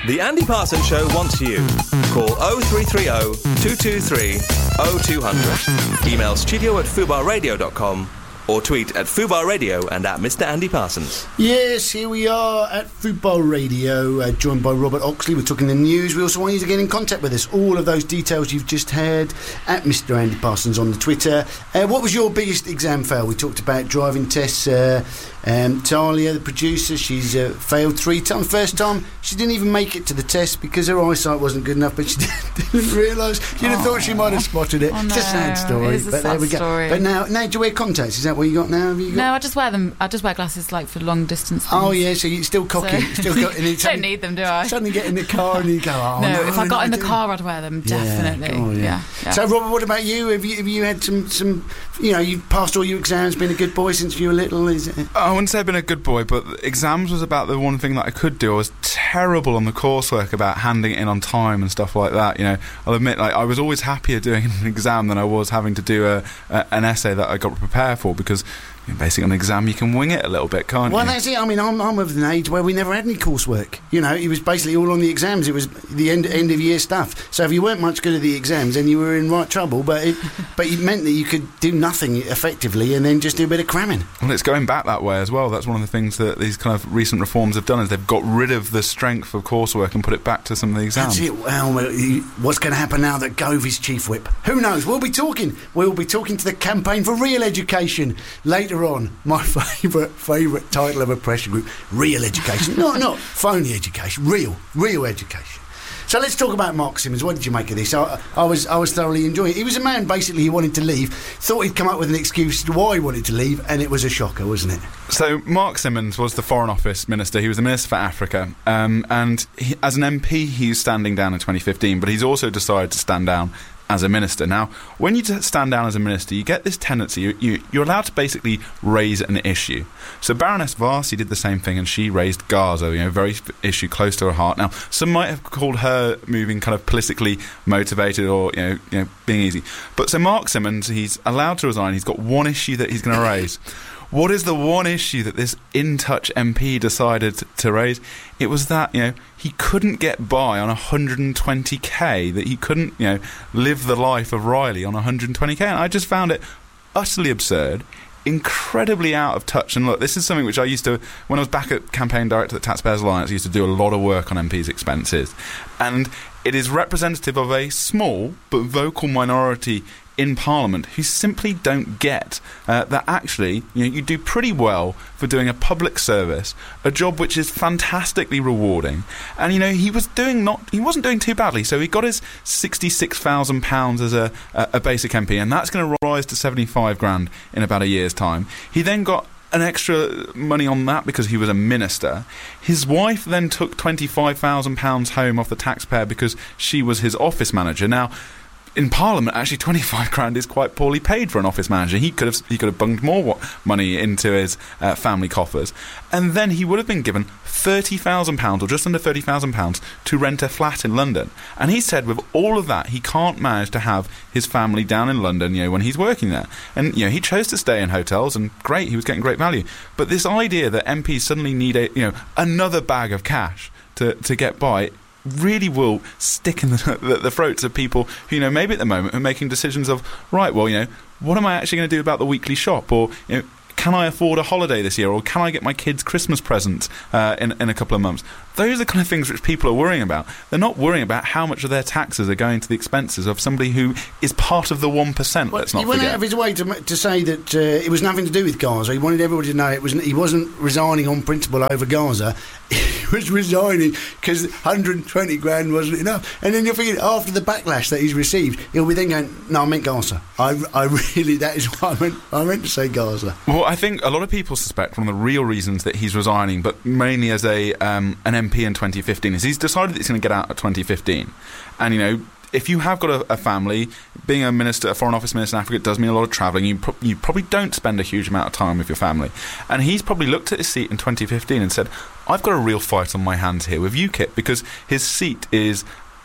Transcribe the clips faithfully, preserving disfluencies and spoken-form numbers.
The Andy Parsons Show wants you. Call oh three three oh, two two three, oh two hundred. Email studio at fubar radio dot com or tweet at Fubar Radio and at Mister Andy Parsons. Yes, here we are at Fubar Radio, uh, joined by Robert Oxley. We're talking the news. We also want you to get in contact with us. All of those details you've just heard at Mister Andy Parsons on the Twitter. Uh, what was your biggest exam fail? We talked about driving tests. Uh, um, Talia, the producer, she's uh, failed three times. First time, she didn't even make it to the test because her eyesight wasn't good enough, but she didn't realise. You'd have thought she might have spotted it. Oh, no. It's a sad story. It is a but sad there we go. story. But now, now, do you wear contacts? Is that what you got now? Have you got? No, I just wear them. I just wear glasses like for long distance things. Oh yeah, so you're still cocky. So Still got, and you don't need them, do I? Suddenly get in the car and you go, oh no. No, if I got no, in I the do. car, I'd wear them definitely. Yeah, oh, yeah. Yeah, yeah. So Robert, what about you? Have you have you had some some? You know, you passed all your exams, been a good boy since you were little. Is it? I wouldn't say I've been a good boy, but exams was about the one thing that I could do. I was terrible on the coursework about handing it in on time and stuff like that. You know, I'll admit, like I was always happier doing an exam than I was having to do a, a an essay that I got prepared for because. Basically, on an exam, you can wing it a little bit, can't well, you? Well, that's it. I mean, I'm, I'm of an age where we never had any coursework. You know, it was basically all on the exams. It was the end end of year stuff. So if you weren't much good at the exams, then you were in right trouble. But it, but it meant that you could do nothing effectively and then just do a bit of cramming. Well, it's going back that way as well. That's one of the things that these kind of recent reforms have done is they've got rid of the strength of coursework and put it back to some of the exams. That's it. Well, what's going to happen now that Gove is chief whip? Who knows? We'll be talking. We'll be talking to the campaign for real education later on. My favourite favourite title of a pressure group: real education. not not phony education. Real real education. So let's talk about Mark Simmons. What did you make of this? I, I was I was thoroughly enjoying it. He was a man, basically, he wanted to leave, thought he'd come up with an excuse to why he wanted to leave, and it was a shocker, wasn't it? So Mark Simmons was the Foreign Office Minister. He was the Minister for Africa. Um, and he, as an M P, he's standing down in twenty fifteen, but he's also decided to stand down as a minister. Now, when you t- stand down as a minister, you get this tendency, you, you, you're allowed to basically raise an issue. So Baroness Varsi did the same thing, and she raised Gaza, you know, very issue close to her heart. Now, some might have called her moving kind of politically motivated or, you know, you know being easy. But so Mark Simmons, he's allowed to resign. He's got one issue that he's going to raise. What is the one issue that this in-touch M P decided to raise? It was that, you know, he couldn't get by on one hundred twenty k, that he couldn't, you know, live the life of Riley on one hundred twenty k. And I just found it utterly absurd, incredibly out of touch. And look, this is something which I used to, when I was back at campaign director at Taxpayers Alliance, I used to do a lot of work on M P's expenses. And it is representative of a small but vocal minority in Parliament who simply don't get uh, that actually, you know, you do pretty well for doing a public service, a job which is fantastically rewarding. And, you know, he was doing not, he wasn't doing too badly. So he got his sixty-six thousand pounds as a, a, a basic M P, and that's going to rise to seventy-five grand in about a year's time. He then got an extra money on that because he was a minister. His wife then took twenty-five thousand pounds home off the taxpayer because she was his office manager. Now, in Parliament, actually, twenty-five grand is quite poorly paid for an office manager. He could have he could have bunged more money into his uh, family coffers, and then he would have been given thirty thousand pounds, or just under thirty thousand pounds, to rent a flat in London. And he said, with all of that, he can't manage to have his family down in London, you know, when he's working there. And you know, he chose to stay in hotels, and great, he was getting great value. But this idea that M Ps suddenly need a you know another bag of cash to to get by really will stick in the, the, the throats of people who, you know, maybe at the moment are making decisions of, right, well, you know, what am I actually going to do about the weekly shop? Or, you know, can I afford a holiday this year? Or can I get my kids Christmas presents uh, in, in a couple of months? Those are the kind of things which people are worrying about. They're not worrying about how much of their taxes are going to the expenses of somebody who is part of the one percent, well, let's not he went forget. out of his way to, to say that uh, it was nothing to do with Gaza. He wanted everybody to know it was, he wasn't resigning on principle over Gaza. He was resigning because one hundred twenty grand wasn't enough. And then you're thinking, after the backlash that he's received, he'll be then going, no, I meant Gaza. I, I really, that is what I meant, I meant to say Gaza. Well, I think a lot of people suspect one of the real reasons that he's resigning, but mainly as a um, an M P in twenty fifteen, is he's decided that he's going to get out at twenty fifteen. And, you know, if you have got a, a family, being a minister, a Foreign Office minister in Africa, it does mean a lot of travelling. You, pro- you probably don't spend a huge amount of time with your family. And he's probably looked at his seat in twenty fifteen and said, I've got a real fight on my hands here with UKIP, because his seat is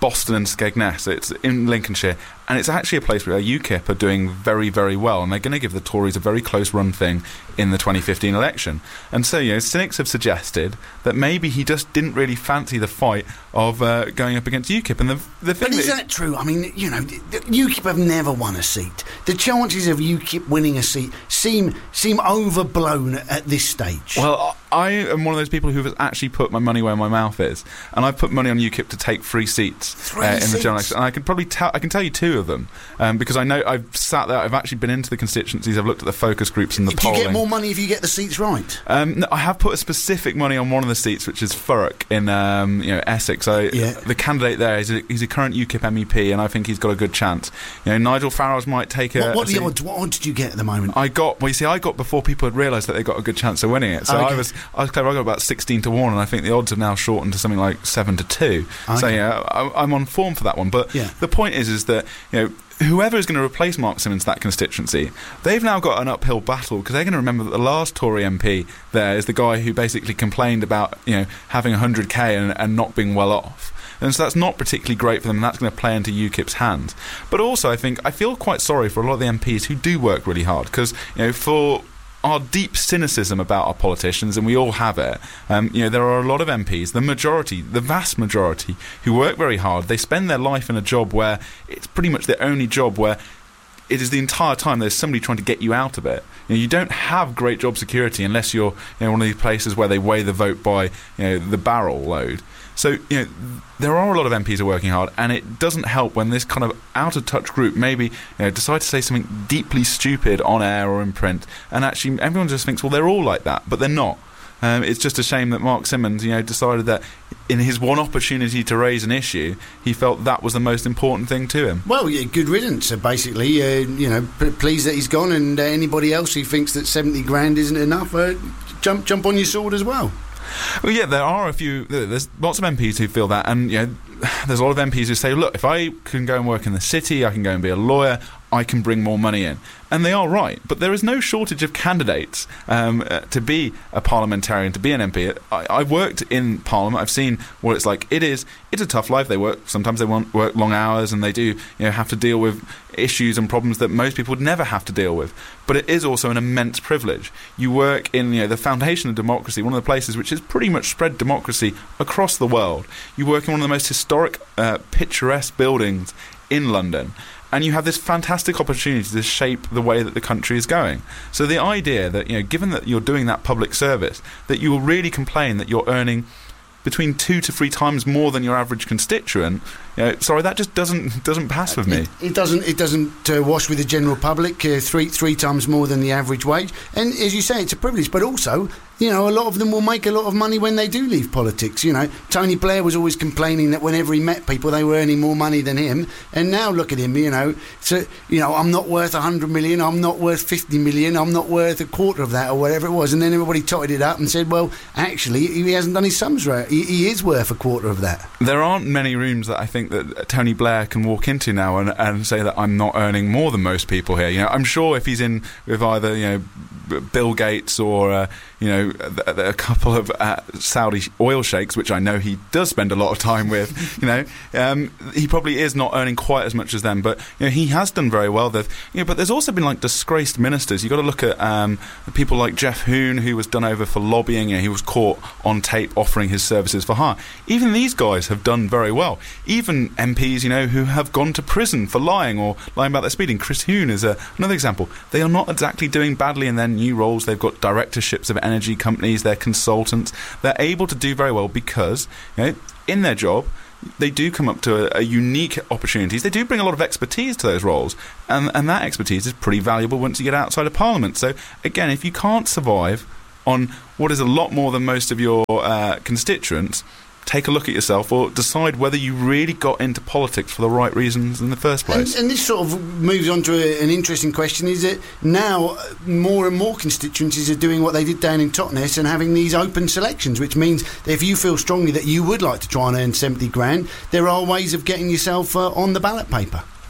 Boston and Skegness. It's in Lincolnshire, and it's actually a place where UKIP are doing very, very well, and they're going to give the Tories a very close run thing in the twenty fifteen election. And so, you know, cynics have suggested that maybe he just didn't really fancy the fight of uh, going up against UKIP. And the the thing But is that that true? I mean, you know, UKIP have never won a seat. The chances of UKIP winning a seat seem seem overblown at this stage. Well, I am one of those people who has actually put my money where my mouth is, and I've put money on UKIP to take three seats Three uh, in seats? the general election. And I can probably tell I can tell you two of them um, because I know I've sat there. I've actually been into the constituencies. I've looked at the focus groups and the Do polling. you get more money if you get the seats right? Um, no, I have put a specific money on one of the seats, which is Thurrock in um, you know Essex. I, Yeah. The candidate there is a, he's a current UKIP M E P, and I think he's got a good chance. You know, Nigel Farage might take a. What, what a are the seat. odds? What odds do you get at the moment? I got well. You see, I got before people had realised that they got a good chance of winning it. So Okay. I was, I was clever. I got about sixteen to one, and I think the odds have now shortened to something like seven to two. So Okay. yeah, I, I'm on form for that one. But Yeah. the point is, is that you know. Whoever is going to replace Mark Simmons in that constituency, they've now got an uphill battle because they're going to remember that the last Tory M P there is the guy who basically complained about you know having one hundred K and, and not being well off. And so that's not particularly great for them, and that's going to play into UKIP's hands. But also, I think I feel quite sorry for a lot of the M Ps who do work really hard because you know for our deep cynicism about our politicians, and we all have it. Um, you know, there are a lot of M Ps, the majority, the vast majority, who work very hard. They spend their life in a job where it's pretty much their only job where it is the entire time there's somebody trying to get you out of it. You know, you don't have great job security unless you're you know, one of these places where they weigh the vote by you know the barrel load. So, you know, there are a lot of M Ps who are working hard, and it doesn't help when this kind of out-of-touch group maybe you know, decide to say something deeply stupid on air or in print, and actually everyone just thinks, well, they're all like that, but they're not. Um, it's just a shame that Mark Simmons, you know, decided that in his one opportunity to raise an issue, he felt that was the most important thing to him. Well, yeah, good riddance, uh, basically. Uh, you know, p- pleased that he's gone, and uh, anybody else who thinks that seventy grand isn't enough, uh, jump jump on your sword as well. Well, yeah, there are a few. There's lots of M Ps who feel that, and you know, there's a lot of M Ps who say, "Look, if I can go and work in the city, I can go and be a lawyer, I can bring more money in." And they are right, but there is no shortage of candidates um, uh, to be a parliamentarian, to be an M P. I, I've worked in Parliament. I've seen what it's like. It is. It's a tough life. They work. Sometimes they want work long hours, and they do. You know, have to deal with issues and problems that most people would never have to deal with. But it is also an immense privilege. You work in you know the foundation of democracy, one of the places which has pretty much spread democracy across the world. You work in one of the most historic, uh, picturesque buildings in London. And you have this fantastic opportunity to shape the way that the country is going. So the idea that, you know, given that you're doing that public service, that you will really complain that you're earning between two to three times more than your average constituent, you know, sorry, that just doesn't doesn't pass with me. It, it doesn't. It doesn't uh, wash with the general public. Uh, three three times more than the average wage. And as you say, it's a privilege. But also, you know, a lot of them will make a lot of money when they do leave politics. You know, Tony Blair was always complaining that whenever he met people, they were earning more money than him. And now look at him. You know, so you know, I'm not worth a hundred million. I'm not worth fifty million. I'm not worth a quarter of that, or whatever it was. And then everybody totted it up and said, well, actually, he hasn't done his sums right. He, he is worth a quarter of that. There aren't many rooms that I think that Tony Blair can walk into now and, and say that I'm not earning more than most people here. You know, I'm sure if he's in with either you know Bill Gates or uh, you know a, a couple of uh, Saudi oil sheikhs, which I know he does spend a lot of time with, you know, um, he probably is not earning quite as much as them. But you know, he has done very well. There, you know, but there's also been like disgraced ministers. You've got to look at um, people like Jeff Hoon, who was done over for lobbying. You know, he was caught on tape offering his services for hire. Even these guys have done very well. Even M Ps, you know, who have gone to prison for lying or lying about their speeding. Chris Hoon is a, another example. They are not exactly doing badly in their new roles. They've got directorships of energy companies. They're consultants. They're able to do very well because, you know, in their job, they do come up to a, a unique opportunities. They do bring a lot of expertise to those roles, and and that expertise is pretty valuable once you get outside of Parliament. So again, if you can't survive on what is a lot more than most of your uh, constituents, take a look at yourself or decide whether you really got into politics for the right reasons in the first place. And, and this sort of moves on to a, an interesting question, is that now more and more constituencies are doing what they did down in Totnes and having these open selections, which means that if you feel strongly that you would like to try and earn seventy grand, there are ways of getting yourself uh, on the ballot paper.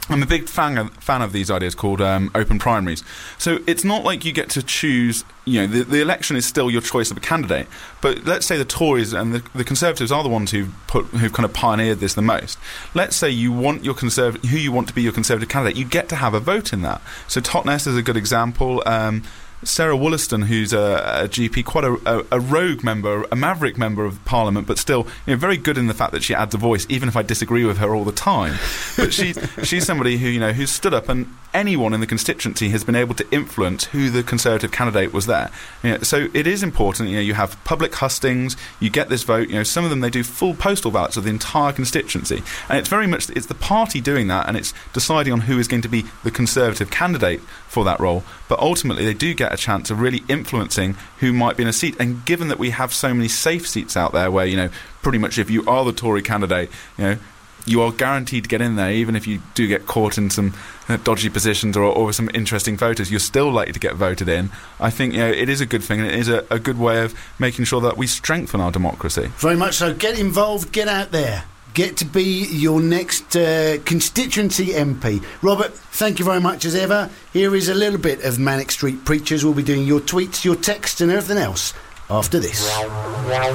I'm a big fan of, fan of these ideas called um, open primaries. So it's not like you get to choose, you know, the, the election is still your choice of a candidate. But let's say the Tories and the, the Conservatives are the ones who've, put, who've kind of pioneered this the most. Let's say you want your Conserv- who you want to be your Conservative candidate. You get to have a vote in that. So Totnes is a good example. Um, Sarah Wollaston, who's a, a G P, quite a, a, a rogue member, a maverick member of Parliament, but still, you know, very good in the fact that she adds a voice, even if I disagree with her all the time. But she's she's somebody who, you know, who's stood up, and anyone in the constituency has been able to influence who the Conservative candidate was there. You know, so it is important. You know, you have public hustings, you get this vote. You know, some of them they do full postal ballots of the entire constituency, and it's very much it's the party doing that, and it's deciding on who is going to be the Conservative candidate for that role. But ultimately, they do get a chance of really influencing who might be in a seat. And given that we have so many safe seats out there, where, you know, pretty much if you are the Tory candidate, you know, you are guaranteed to get in there, even if you do get caught in some uh, dodgy positions or, or some interesting voters, you're still likely to get voted in. I think, you know, it is a good thing, and it is a, a good way of making sure that we strengthen our democracy. Very much so. Get involved, get out there. Get to be your next uh, constituency M P. Robert, thank you very much as ever. Here is a little bit of Manic Street Preachers. We'll be doing your tweets, your texts and everything else after this.